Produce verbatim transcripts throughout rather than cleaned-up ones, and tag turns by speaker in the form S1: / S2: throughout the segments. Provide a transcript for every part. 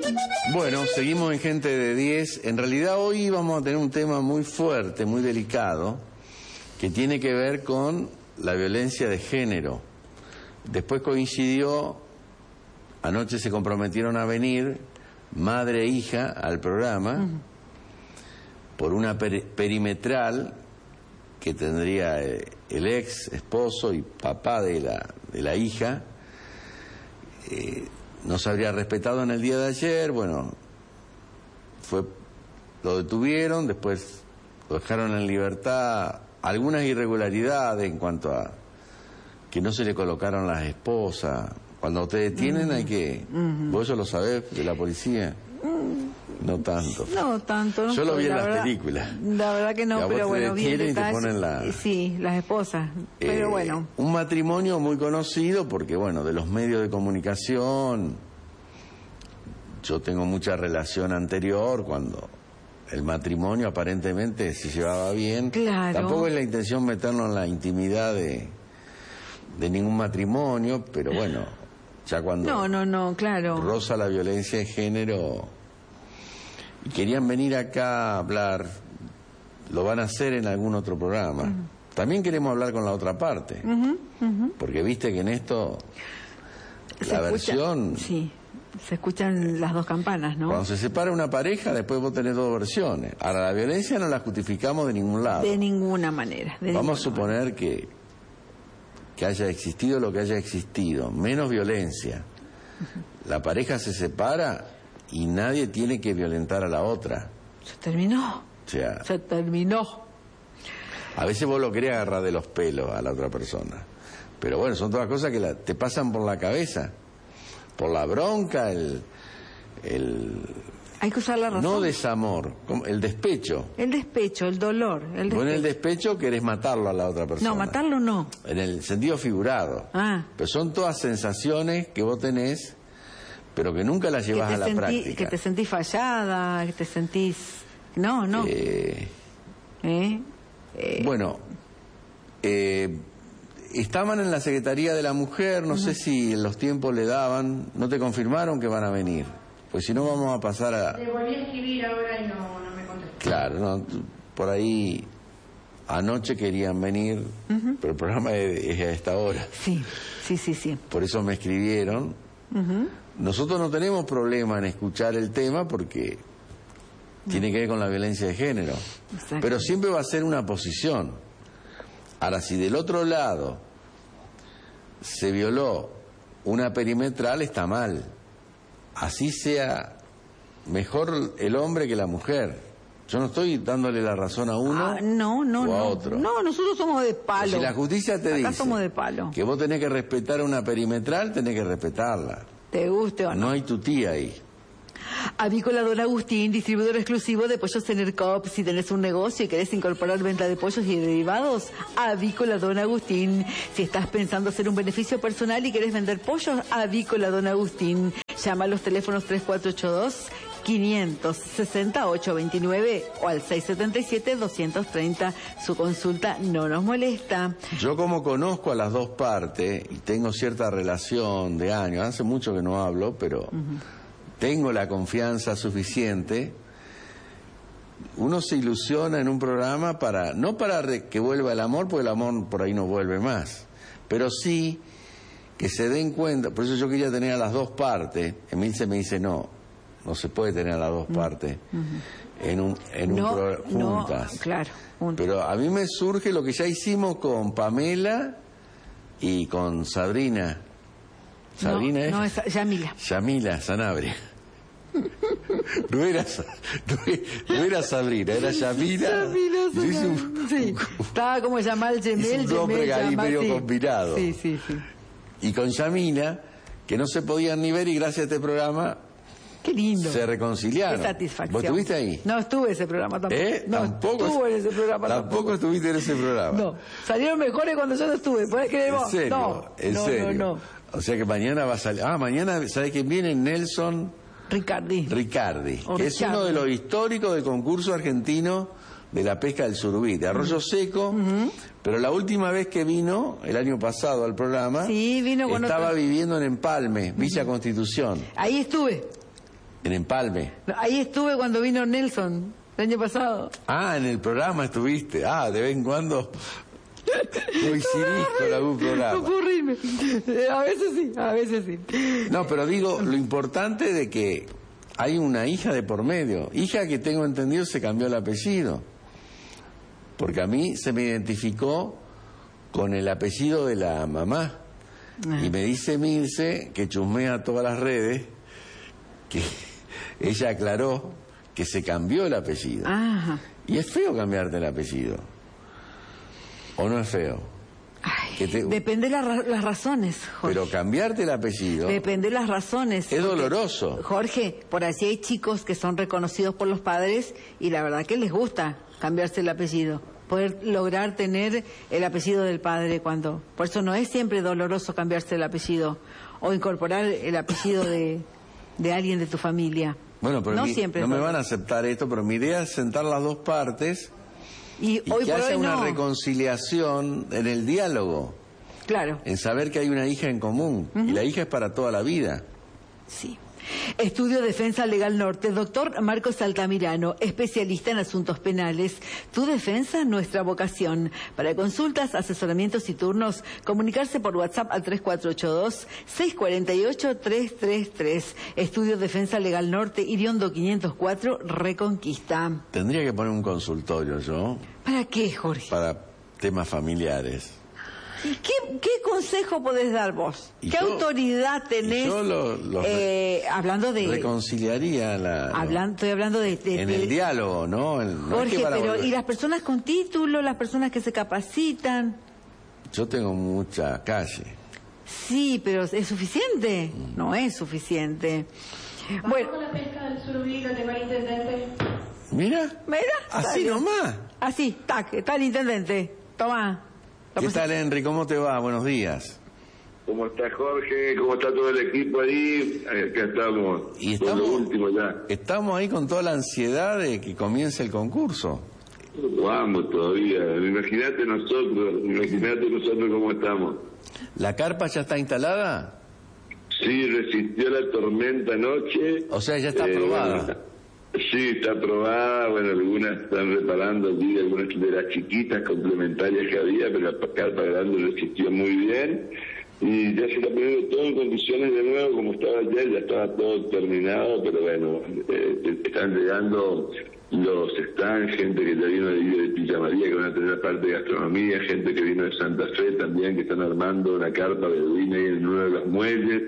S1: Bueno, seguimos en Gente de diez. En realidad hoy vamos a tener un tema muy fuerte, muy delicado, que tiene que ver con la violencia de género. Después coincidió, anoche se comprometieron a venir madre e hija al programa uh-huh. por una per perimetral que tendría eh, el ex esposo y papá de la, de la hija. Eh, no se habría respetado en el día de ayer, bueno, fue, lo detuvieron, después lo dejaron en libertad, algunas irregularidades en cuanto a que no se le colocaron las esposas. Cuando te detienen uh-huh. hay que... Uh-huh. ¿Vos eso lo sabés de la policía? Uh-huh. No tanto.
S2: No tanto. No
S1: Yo lo vi en las
S2: verdad,
S1: películas.
S2: La verdad que no, pero bueno, bien
S1: detalle. Y te ponen la...
S2: Sí, las esposas, eh, pero bueno.
S1: Un matrimonio muy conocido porque, bueno, de los medios de comunicación, yo tengo mucha relación anterior cuando el matrimonio aparentemente se llevaba bien.
S2: Claro.
S1: Tampoco es la intención meternos en la intimidad de, de ningún matrimonio, pero bueno, ya cuando
S2: no, no, no, claro.
S1: roza la violencia de género... Y querían venir acá a hablar, lo van a hacer en algún otro programa. Uh-huh. También queremos hablar con la otra parte, uh-huh, uh-huh. porque viste que en esto
S2: se
S1: la
S2: escucha,
S1: versión...
S2: Sí, se escuchan las dos campanas, ¿no?
S1: Cuando se separa una pareja, después vos tenés dos versiones. Ahora, la violencia no la justificamos de ningún lado.
S2: De ninguna manera. De
S1: Vamos
S2: ninguna
S1: a suponer
S2: manera.
S1: que, que haya existido lo que haya existido, menos violencia. Uh-huh. La pareja se separa... y nadie tiene que violentar a la otra.
S2: Se terminó.
S1: O sea,
S2: se terminó.
S1: A veces vos lo querés agarrar de los pelos a la otra persona. Pero bueno, son todas cosas que la, te pasan por la cabeza. Por la bronca, el... el
S2: Hay que usar la razón.
S1: No desamor, el despecho.
S2: El despecho, el dolor. El
S1: Vos en el despecho querés matarlo a la otra persona.
S2: No, matarlo no.
S1: En el sentido figurado.
S2: Ah.
S1: Pero son todas sensaciones que vos tenés... pero que nunca la llevas a la
S2: sentí,
S1: práctica.
S2: Que te sentís fallada, que te sentís... No, no.
S1: Eh,
S2: ¿Eh? Eh.
S1: Bueno, eh, estaban en la Secretaría de la Mujer, no uh-huh. sé si en los tiempos le daban, no te confirmaron que van a venir. Pues si no vamos a pasar a...
S3: Le volví a escribir ahora y no, no me contestó.
S1: Claro, no, por ahí anoche querían venir, uh-huh. pero el programa es, es a esta hora.
S2: Sí, sí, sí, sí.
S1: Por eso me escribieron. Uh-huh. Nosotros no tenemos problema en escuchar el tema porque no. tiene que ver con la violencia de género. Exacto. Pero siempre va a ser una posición. Ahora, si del otro lado se violó una perimetral, está mal. Así sea mejor el hombre que la mujer. Yo no estoy dándole la razón a uno
S2: ah, no, no,
S1: o a
S2: no.
S1: otro.
S2: No, nosotros somos de palo.
S1: Si la justicia te
S2: Acá
S1: dice
S2: somos de palo.
S1: que vos tenés que respetar una perimetral, tenés que respetarla.
S2: Te guste o no.
S1: No hay tu tía ahí.
S2: Avícola Don Agustín, distribuidor exclusivo de pollos Enercop. Si tenés un negocio y querés incorporar venta de pollos y derivados, Avícola Don Agustín. Si estás pensando hacer un beneficio personal y querés vender pollos, Avícola Don Agustín. Llama a los teléfonos tres cuatro ocho dos, cinco seis ocho dos nueve o al seis siete siete, dos tres cero. Su consulta no nos molesta.
S1: Yo como conozco a las dos partes y tengo cierta relación de años, hace mucho que no hablo, pero uh-huh. tengo la confianza suficiente. Uno se ilusiona en un programa para, no para que vuelva el amor, porque el amor por ahí no vuelve más, pero sí que se den cuenta. Por eso yo quería tener a las dos partes. Emilce me dice no, no se puede tener a las dos partes uh-huh. en un, en
S2: no,
S1: un programa juntas.
S2: No, claro. Juntas.
S1: Pero a mí me surge lo que ya hicimos con Pamela y con Sabrina. ¿Sabrina es?
S2: No, es Yamila.
S1: Yamila Sanabria. No era, no, no era Sabrina, era Yamila.
S2: Yamila Sanabria.
S1: Un,
S2: sí. Estaba como Yamal, Yemel,
S1: un nombre
S2: Yemel,
S1: ahí
S2: Yamal,
S1: medio
S2: sí.
S1: combinado.
S2: Sí, sí, sí.
S1: Y con Yamila, que no se podían ni ver y gracias a este programa
S2: qué lindo.
S1: Se reconciliaron.
S2: Qué satisfacción.
S1: ¿Vos estuviste ahí?
S2: No estuve en ese programa tampoco.
S1: ¿Eh?
S2: No
S1: ¿Tampoco?
S2: estuve en ese programa
S1: tampoco.
S2: Tampoco
S1: estuviste en ese programa.
S2: No. Salieron mejores cuando yo no estuve. ¿Podés creer vos?
S1: ¿En serio?
S2: No.
S1: ¿En
S2: no,
S1: serio?
S2: No, no.
S1: O sea que mañana va a salir... Ah, mañana, ¿sabes quién viene? Nelson...
S2: Ricardi.
S1: Ricardi.
S2: O
S1: que es
S2: Ricardi.
S1: uno de los históricos del concurso argentino de la pesca del surubí, de Arroyo uh-huh. Seco, uh-huh. pero la última vez que vino, el año pasado al programa,
S2: sí, vino con
S1: estaba
S2: otro...
S1: viviendo en Empalme, Villa uh-huh. Constitución.
S2: Ahí estuve.
S1: En Empalme.
S2: Ahí estuve cuando vino Nelson, el año pasado.
S1: Ah, en el programa estuviste. Ah, de vez en cuando coincidís con algún programa.
S2: Ocurrirme. A veces sí, a veces sí.
S1: No, pero digo, lo importante de que hay una hija de por medio. Hija que tengo entendido se cambió el apellido. Porque a mí se me identificó con el apellido de la mamá. Ah. Y me dice Milce, que chusmea todas las redes, que ella aclaró que se cambió el apellido.
S2: Ajá.
S1: Y es feo cambiarte el apellido. ¿O no es feo?
S2: Ay, que te... Depende de la, las razones, Jorge.
S1: Pero cambiarte el apellido...
S2: Depende de las razones.
S1: Es
S2: porque,
S1: doloroso.
S2: Jorge, por así hay chicos que son reconocidos por los padres y la verdad que les gusta cambiarse el apellido. Poder lograr tener el apellido del padre cuando... Por eso no es siempre doloroso cambiarse el apellido o incorporar el apellido de, de alguien de tu familia.
S1: Bueno, pero
S2: no,
S1: mi,
S2: siempre
S1: no me van a aceptar esto, pero mi idea es sentar las dos partes y,
S2: y, hoy
S1: que
S2: por
S1: haya
S2: hoy
S1: una
S2: no.
S1: reconciliación en el diálogo.
S2: Claro.
S1: En saber que hay una hija en común. Uh-huh. Y la hija es para toda la vida.
S2: Sí. Estudio Defensa Legal Norte, doctor Marcos Altamirano, especialista en asuntos penales. Tu defensa, nuestra vocación. Para consultas, asesoramientos y turnos, comunicarse por WhatsApp al tres cuatro ocho dos, seis cuatro ocho, tres tres tres. Estudio Defensa Legal Norte, Iriondo quinientos cuatro, Reconquista.
S1: Tendría que poner un consultorio yo.
S2: ¿Para qué, Jorge?
S1: Para temas familiares.
S2: ¿Y qué, qué consejo podés dar vos? ¿Qué
S1: yo,
S2: autoridad tenés?
S1: Yo lo, lo
S2: eh, hablando de
S1: reconciliaría la.
S2: Hablando, estoy hablando de, de
S1: en
S2: de,
S1: el diálogo, ¿no? El, no
S2: Jorge,
S1: es que para
S2: pero
S1: volver.
S2: ¿y las personas con título, las personas que se capacitan?
S1: Yo tengo mucha calle.
S2: Sí, pero ¿es suficiente? Mm. No es suficiente.
S3: Bueno, con la pesca del surubí, categoría intendente.
S1: Mira.
S2: Mira.
S1: Así nomás.
S2: Así, tac, está el intendente. Toma.
S1: ¿Qué tal, Henry? ¿Cómo te va? Buenos días.
S4: ¿Cómo está Jorge? ¿Cómo está todo el equipo ahí? Acá estamos.
S1: Y estamos,
S4: con lo último ya.
S1: Estamos ahí con toda la ansiedad de que comience el concurso.
S4: Vamos todavía. Imagínate nosotros, imagínate nosotros cómo estamos.
S1: ¿La carpa ya está instalada?
S4: Sí, resistió la tormenta anoche.
S1: O sea, ya está
S4: eh,
S1: aprobada.
S4: Bueno, sí, está aprobada. Bueno, algunas están reparando allí, algunas de las chiquitas complementarias que había, pero la carpa grande resistió muy bien. Y ya se está poniendo todo en condiciones de nuevo, como estaba ayer, ya estaba todo terminado, pero bueno, eh, están llegando los stands, gente que ya vino de, de Villa María, que van a tener la parte de gastronomía, gente que vino de Santa Fe también, que están armando una carpa beduina ahí en uno de los muelles.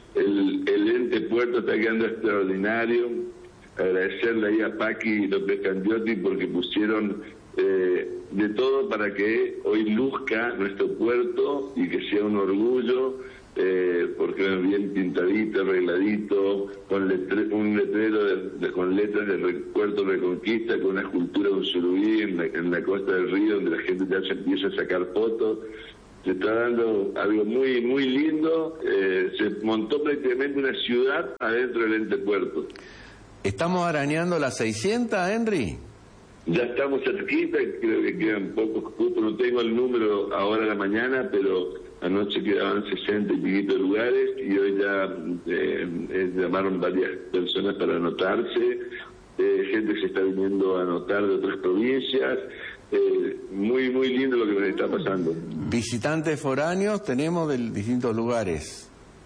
S4: El, el ente puerto está quedando extraordinario. Agradecerle ahí a Paqui López Candiotti porque pusieron eh, de todo para que hoy luzca nuestro puerto y que sea un orgullo, eh, porque es bien pintadito, arregladito, con letre, un letrero de, de, con letras del Puerto Reconquista, con una escultura de un surubí en la, en la costa del río, donde la gente ya se empieza a sacar fotos. Se está dando algo muy muy lindo. Eh, se montó prácticamente una ciudad adentro del ente puerto.
S1: ¿Estamos arañando las seiscientas, Henry?
S4: Ya estamos cerquita, creo que quedan pocos cupos, no tengo el número ahora a la mañana, pero anoche quedaban sesenta y piquito lugares y hoy ya eh, eh, llamaron varias personas para anotarse, eh, gente que se está viniendo a anotar de otras provincias, eh, muy muy lindo lo que nos está pasando.
S1: Visitantes foráneos tenemos de distintos lugares.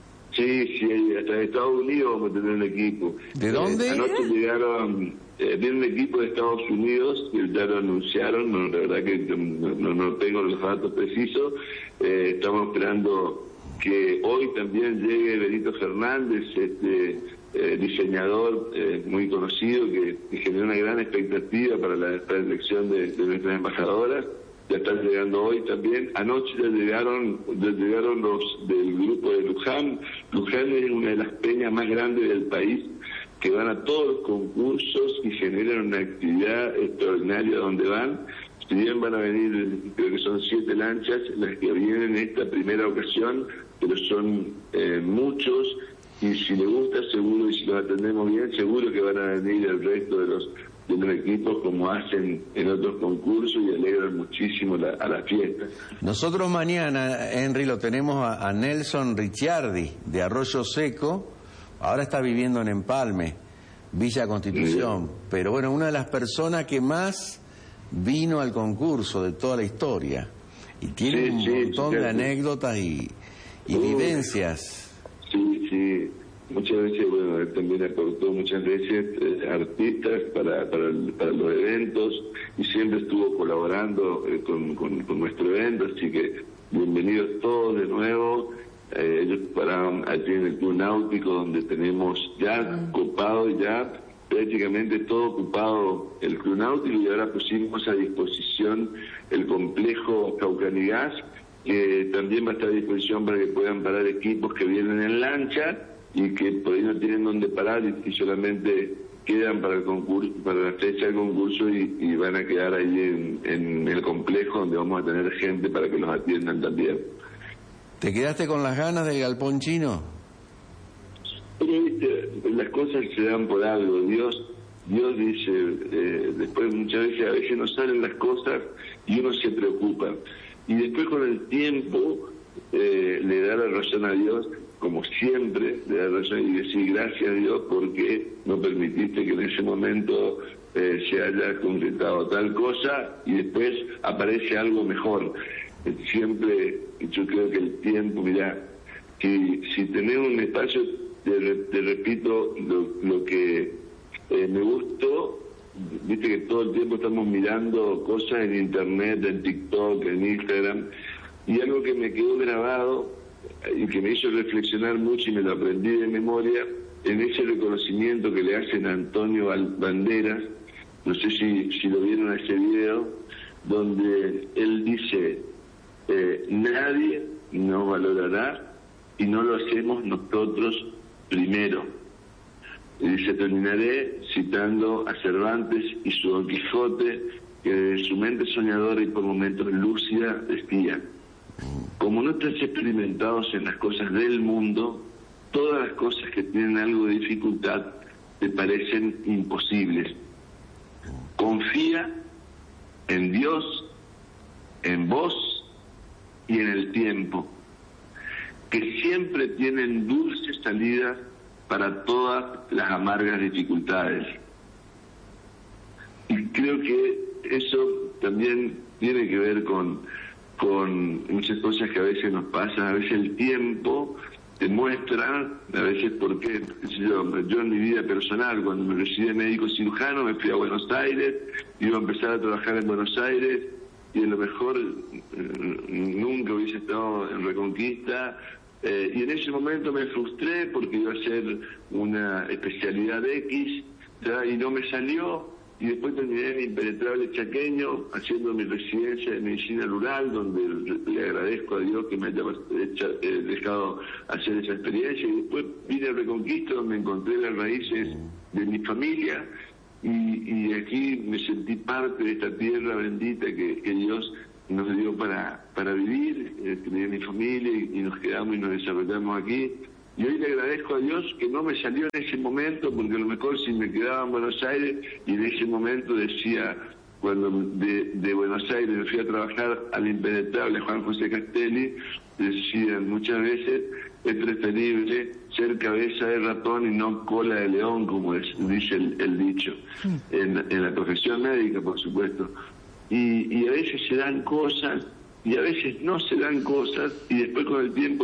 S4: Sí, sí, hasta Estados Unidos vamos a tener un equipo.
S1: ¿De dónde?
S4: Eh, anoche llegaron, eh, viene un equipo de Estados Unidos, que ya lo anunciaron, no, la verdad que no, no, no tengo los datos precisos, eh, estamos esperando que hoy también llegue Benito Fernández, este eh, diseñador eh, muy conocido, que, que generó una gran expectativa para la, para la elección de, de nuestras embajadoras. Ya están llegando hoy también. Anoche ya llegaron, ya llegaron los del grupo de Luján. Luján es una de las peñas más grandes del país, que van a todos los concursos y generan una actividad extraordinaria donde van. Si bien van a venir, creo que son siete lanchas las que vienen en esta primera ocasión, pero son eh, muchos, y si les gusta seguro, y si los atendemos bien, seguro que van a venir el resto de los de los equipos como hacen en otros concursos y alegran muchísimo la, a la fiesta.
S1: Nosotros mañana, Henry, lo tenemos a, a Nelson Ricciardi de Arroyo Seco, ahora está viviendo en Empalme, Villa Constitución. Pero bueno, una de las personas que más vino al concurso de toda la historia. Y tiene
S4: Sí,
S1: un
S4: sí,
S1: montón
S4: sí,
S1: de
S4: sí.
S1: anécdotas y, y
S4: Uh.
S1: vivencias.
S4: Sí, sí. Muchas veces, bueno, él también aportó muchas veces eh, artistas para, para, el- para los eventos y siempre estuvo colaborando eh, con, con, con nuestro evento, así que bienvenidos todos de nuevo. Eh, ellos pararon allí en el Club Náutico, donde tenemos ya copado ya prácticamente todo ocupado el Club Náutico, y ahora pusimos a disposición el complejo Caucanigas, que también va a estar a disposición para que puedan parar equipos que vienen en lancha y que por ahí no tienen dónde parar y, y solamente quedan para el concurso, para la fecha del concurso, y, y van a quedar ahí en, en el complejo, donde vamos a tener gente para que los atiendan también.
S1: ¿Te quedaste con las ganas del galpón chino?
S4: Pero viste, las cosas se dan por algo. Dios Dios dice, eh, después muchas veces, a veces no salen las cosas y uno se preocupa. Y después con el tiempo eh, le da la razón a Dios, como siempre, le da la razón y decir gracias a Dios porque no permitiste que en ese momento eh, se haya concretado tal cosa, y después aparece algo mejor. Eh, siempre, yo creo que el tiempo, mirá, si, si tenés un espacio, te, re- te repito lo, lo que eh, me gustó. Viste que todo el tiempo estamos mirando cosas en internet, en TikTok, en Instagram, y algo que me quedó grabado y que me hizo reflexionar mucho y me lo aprendí de memoria, en ese reconocimiento que le hacen a Antonio Banderas. No sé si, si lo vieron a ese video, donde él dice, eh, nadie nos valorará y no lo hacemos nosotros primero. Y dice, terminaré citando a Cervantes y su Don Quijote, que de su mente soñadora y por momentos lúcida decía: como no estás experimentados en las cosas del mundo, todas las cosas que tienen algo de dificultad te parecen imposibles. Confía en Dios, en vos y en el tiempo, que siempre tienen dulces salidas para todas las amargas dificultades. Y creo que eso también tiene que ver con, con muchas cosas que a veces nos pasan. A veces el tiempo te muestra, a veces porque, qué sé yo, yo en mi vida personal, cuando me recibí de médico cirujano, me fui a Buenos Aires, iba a empezar a trabajar en Buenos Aires, y a lo mejor eh, nunca hubiese estado en Reconquista. Eh, y en ese momento me frustré porque iba a hacer una especialidad X, ¿ya? Y no me salió, y después terminé en Impenetrable Chaqueño haciendo mi residencia de medicina rural, donde le agradezco a Dios que me haya hecha, eh, dejado hacer esa experiencia, y después vine a Reconquista, donde encontré las raíces de mi familia, y, y aquí me sentí parte de esta tierra bendita que, que Dios nos dio para, para vivir, eh, tenía mi familia y, y nos quedamos y nos desarrollamos aquí. Y hoy le agradezco a Dios que no me salió en ese momento, porque a lo mejor si me quedaba en Buenos Aires, y en ese momento decía, cuando de, de Buenos Aires me fui a trabajar al Impenetrable Juan José Castelli, decían muchas veces, es preferible ser cabeza de ratón y no cola de león, como es, dice el, el dicho, en, en la profesión médica, por supuesto. Y, y a veces se dan cosas y a veces no se dan cosas, y después con el tiempo